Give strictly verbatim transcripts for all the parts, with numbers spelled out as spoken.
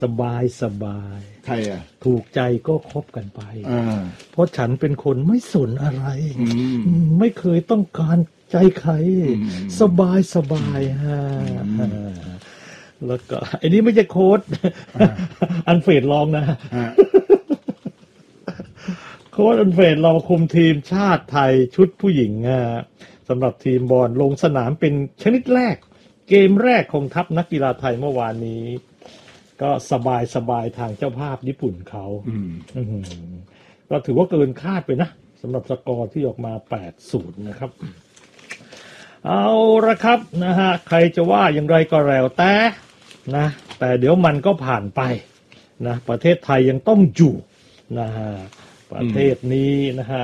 สบายสบายใครอ่ะถูกใจก็คบกันไปเพราะฉันเป็นคนไม่สนอะไรไม่เคยต้องการใจใครสบายสบายฮะแล้วก็ไอ้นี่ไม่ใช่โค้ดอันเฟดลองนะโค้ดอันเฟดเราคุมทีมชาติไทยชุดผู้หญิงสำหรับทีมบอลลงสนามเป็นชนิดแรกเกมแรกของทัพนักกีฬาไทยเมื่อวานนี้ก็สบายสบายทางเจ้าภาพญี่ปุ่นเขาก็ถือว่าเกินคาดไปนะสำหรับสกอร์ที่ออกมา แปดศูนย์ นะครับเอาละครับนะฮะใครจะว่าอย่างไรก็แล้วแต่นะแต่เดี๋ยวมันก็ผ่านไปนะประเทศไทยยังต้องอยู่นะฮะประเทศนี้นะฮะ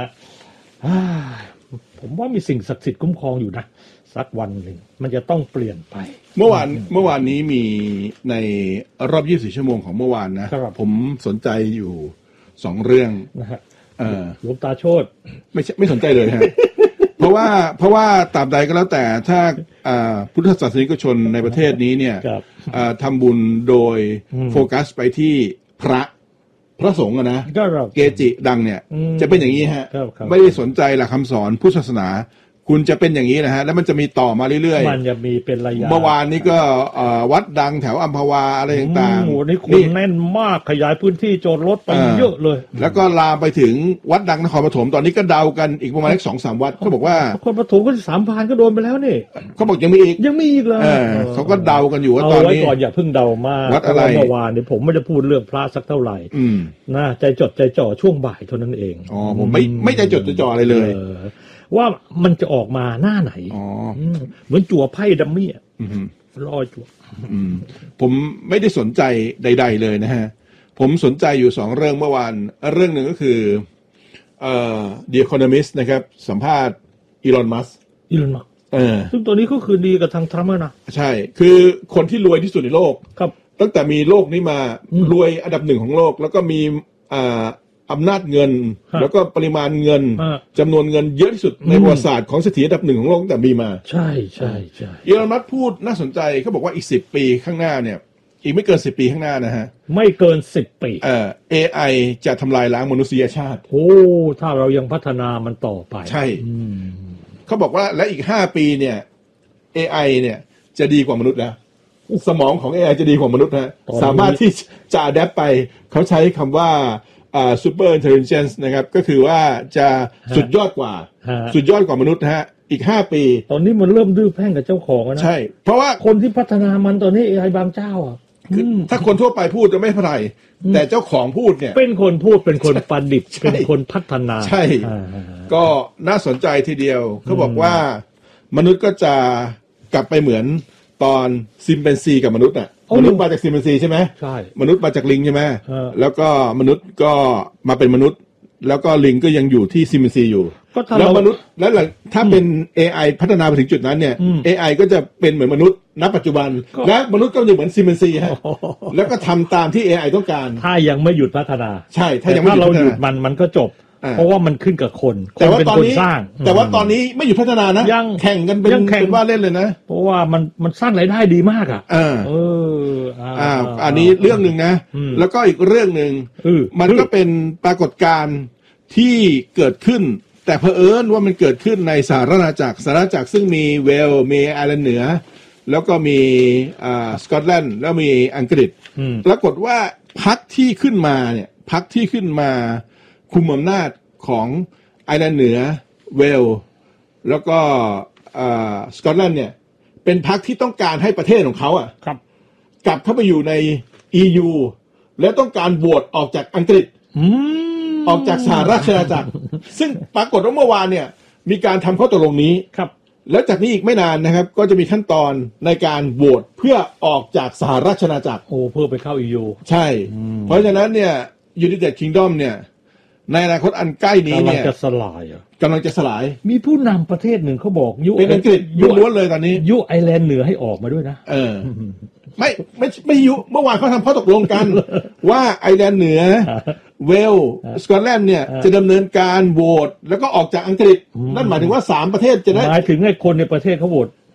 ผมว่ามีสิ่งศักดิ์สิทธิ์คุ้มครองอยู่นะสักวันหนึ่งมันจะต้องเปลี่ยนไปเมื่อวานเมื่อวานนี้มีในรอบยี่สิบสี่ชั่วโมงของเมื่อวานนะผมสนใจอยู่สองเรื่องนะฮะหลวงตาโชติไม่ไม่สนใจเลยฮะ เพราะว่าเพราะว่าตราบใดก็แล้วแต่ถ้าพุทธศาสนิกชนในประเทศนี้เนี่ยทำบุญโดยโฟกัสไปที่พระพระสงฆ์นะเกจิดังเนี่ยจะเป็นอย่างนี้ฮะไม่ได้สนใจหลักคำสอนพุทธศาสนาคุณจะเป็นอย่างนี้นะฮะแล้วมันจะมีต่อมาเรื่อยๆมันจะมีเป็นระยะเมื่อวานนี้ก็วัดดังแถวอัมพวาอะไรต่างๆโอ้โหนี่คนแน่นมากขยายพื้นที่จอดรถไปเยอะเลยแล้วก็ลามไปถึงวัดดังนครปฐมตอนนี้ก็เดากันอีกประมาณสองสามวัดเขาบอกว่านครปฐมก็สามพันก็โดนไปแล้วนี่เขาบอกยังมีอีกยังมีอีกเลยเขาก็เดากันอยู่ว่าตอนนี้เอาไว้ก่อนอย่าเพิ่งเดามากวัดอะไรเมื่อวานเนี่ยผมไม่ได้พูดเรื่องพระสักเท่าไหร่นะใจจดใจจ่อช่วงบ่ายเท่านั้นเองอ๋อผมไม่ไม่ใจจดใจจ่ออะไรเลยว่ามันจะออกมาหน้าไหนเหมือนจั่วไพ่ดัมมี่รอจั่วผมไม่ได้สนใจใดๆเลยนะฮะผมสนใจอยู่สองเรื่องเมื่อวานเรื่องหนึ่งก็คือเอ่อ The Economist นะครับสัมภาษณ์อีลอนมัสก์อีลอนมัสก์เออซึ่งตัวนี้ก็คือดีกับทางทรัมป์นะใช่คือคนที่รวยที่สุดในโลกครับตั้งแต่มีโลกนี้มารวยอันดับหนึ่งของโลกแล้วก็มีอ่าอำนาจเงินแล้วก็ปริมาณเงินจำนวนเงินเยอะที่สุดในประวัติศาสตร์ของเศรษฐีอันดับหนึ่งของโลกตั้งแต่มีมาใช่ใช่ใช่อีลอนมัสก์พูดน่าสนใจเขาบอกว่าอีกสิบปีข้างหน้าเนี่ยอีกไม่เกินสิบปีข้างหน้านะฮะไม่เกินสิบปีเอ่อ เอ ไอ จะทำลายล้างมนุษยชาติโอ้ถ้าเรายังพัฒนามันต่อไปใช่เขาบอกว่าและอีกห้าปีเนี่ย เอ ไอ เนี่ยจะดีกว่ามนุษย์แล้วสมองของ เอ ไอ จะดีกว่ามนุษย์นะสามารถที่จะอะแดปไปเขาใช้คำว่าอ่า super intelligence นะครับก็คือว่าจะสุดยอดกว่าสุดยอดกว่ามนุษย์นะฮะอีกห้าปีตอนนี้มันเริ่มดื้อแพ่งกับเจ้าของนะใช่เพราะว่าคนที่พัฒนามันตอนนี้ เอ ไอ บางเจ้าอ่ะถ้าคนทั่วไปพูดจะไม่เท่าไหร่แต่เจ้าของพูดเนี่ยเป็นคนพูดเป็นคนประดิษฐ์เป็นคนพัฒนาใช่ก็น่าสนใจทีเดียวเขาบอกว่ามนุษย์ก็จะกลับไปเหมือนตอนซิมแปนซีกับมนุษย์อ่ะมนุษย์มาจากซิมแปนซีใช่ไหมใช่มนุษย์มาจากลิงใช่ไหมแล้วก็มนุษย์ก็มาเป็นมนุษย์แล้วก็ลิงก็ยังอยู่ที่ซิมแปนซีอยู่แล้วมนุษย์แล้วถ้าเป็น เอ ไอ พัฒนาไปถึงจุดนั้นเนี่ย เอ ไอ ก็จะเป็นเหมือนมนุษย์ณปัจจุบันและมนุษย์ก็จะเหมือนซิมแปนซีฮะแล้วก็ทำตามที่ เอ ไอ ต้องการถ้ายังไม่หยุดพัฒนาใช่ถ้ายังไม่เราหยุดมันมันก็จบเพราะว่ามันขึ้นกับคนแต่ว่าตอนนี้แต่ว่าตอนนี้ไม่หยุดพัฒนานะยังแข่งกันเป็นเป็นว่าเล่นเลยนะเพราะว่ามันมันสร้างรายได้ดีมากอ่ะเออเอออ่าอันนี้เรื่องนึงนะแล้วก็อีกเรื่องนึงมันก็เป็นปรากฏการณ์ที่เกิดขึ้นแต่เผอิญว่ามันเกิดขึ้นในสหราชอาณาจักรสหราชอาณาจักรซึ่งมีเวลส์มีไอร์แลนด์เหนือแล้วก็มีอ่าสกอตแลนด์แล้วมีอังกฤษปรากฏว่าพรรคที่ขึ้นมาเนี่ยพรรคที่ขึ้นมาคุมอำนาจของไอร์แลนด์เหนือเวลส์แล้วก็สกอตแลนด์เนี่ยเป็นพรรคที่ต้องการให้ประเทศของเขาอ่ะครับกลับเข้าไปอยู่ใน อี ยู แล้วต้องการโหวตออกจากอังกฤษออกจากสหราชอาณาจักรซึ่งปรากฏว่าเมื่อวานเนี่ยมีการทำข้อตกลงนี้ครับแล้วจากนี้อีกไม่นานนะครับก็จะมีขั้นตอนในการโหวตเพื่อออกจากสหราชอาณาจักรโอ้เพื่อไปเข้า อี ยูใช่เพราะฉะนั้นเนี่ย United Kingdom เนี่ยในอนาคตอันใกล้นี้เนี่ยกำลังจะสลายอ่ะกำลังจะสลายมีผู้นำประเทศหนึ่งเขาบอกยุเป็นอังกฤษยุล้วนเลยตอนนี้ยุไอร์แลนด์เหนือให้ออกมาด้วยนะเออไม่ไม่ไม่ยุเมื่อวานเขาทำข้อตกลงกันว่าไอร์แลนด์เหนือเวลส์สกอตแลนด์เนี่ยจะดำเนินการโหวตแล้วก็ออกจากอังกฤษนั่นหมายถึงว่าสามประเทศจะได้หมายถึงให้คนในประเทศเขาโหวต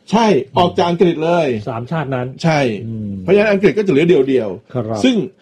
ใช่ออกจากอังกฤษเลยสามชาตินั้นใช่เพราะฉะนั้นอังกฤษก็จะเหลือเดียวๆซึ่ง